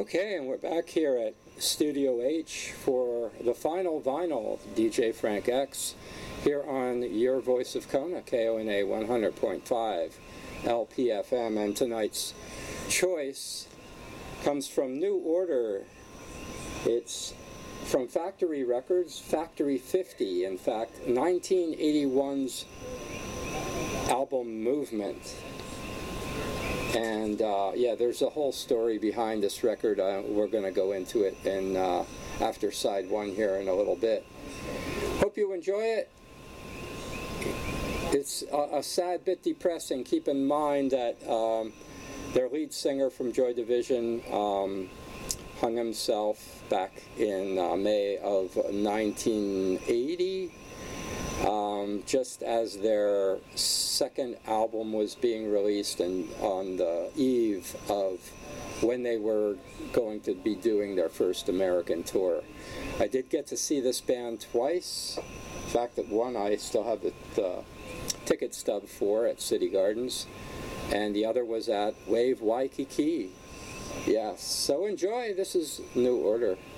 Okay, and we're back here at Studio H for the final vinyl, DJ Frank X, here on Your Voice of Kona, KONA 100.5 LPFM, and tonight's choice comes from New Order. It's from Factory Records, Factory 50, in fact, 1981's album Movement. And yeah, there's a whole story behind this record. We're going to go into it in, after side one here in a little bit. Hope you enjoy it. It's a sad bit depressing. Keep in mind that their lead singer from Joy Division hung himself back in May of 1980. Just as their second album was being released and on the eve of when they were going to be doing their first American tour. I did get to see this band twice. In fact, at one I still have the ticket stub for at City Gardens, and the other was at Wave Waikiki. Yes, so enjoy. This is New Order.